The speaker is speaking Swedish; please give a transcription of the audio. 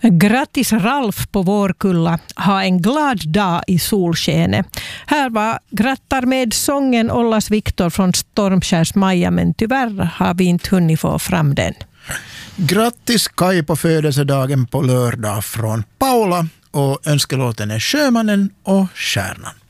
Grattis Ralf på vårkulla. Ha en glad dag i solskene. Här var grattar med sången Ollas Viktor från Stormskärs Maja, men tyvärr har vi inte hunnit få fram den. Grattis Kai på födelsedagen på lördag från Paula, och önskelåten är Sjömannen och Stjärnan.